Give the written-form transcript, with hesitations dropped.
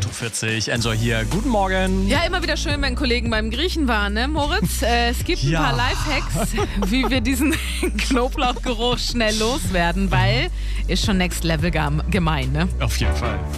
8.40 Uhr. Enjoy hier. Guten Morgen. Ja, immer wieder schön, wenn Kollegen beim Griechen waren, ne, Moritz? Es gibt ein paar Lifehacks, wie wir diesen Knoblauchgeruch schnell loswerden, weil ist schon next level gemein, ne? Auf jeden Fall.